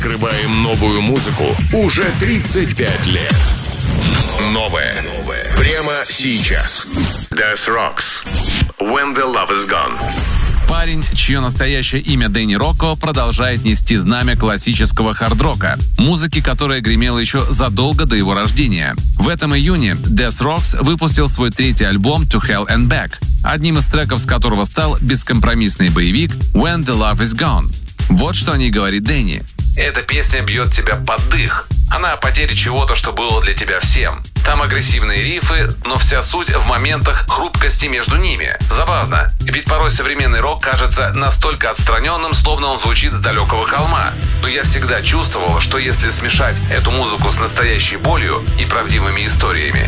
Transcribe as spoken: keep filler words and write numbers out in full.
Открываем новую музыку уже тридцать пять лет. Новое. Новое. Прямо сейчас. Death Rocks. When the Love Is Gone. Парень, чье настоящее имя Дэнни Рокко, продолжает нести знамя классического хард-рока, музыки, которая гремела еще задолго до его рождения. В этом июне Death Rocks выпустил свой третий альбом To Hell and Back, одним из треков с которого стал бескомпромиссный боевик When the Love Is Gone. Вот что о ней говорит Дэнни. Эта песня бьет тебя под дых. Она о потере чего-то, что было для тебя всем. Там агрессивные рифы, но вся суть в моментах хрупкости между ними. Забавно, ведь порой современный рок кажется настолько отстраненным, словно он звучит с далекого холма. Но я всегда чувствовал, что если смешать эту музыку с настоящей болью и правдивыми историями,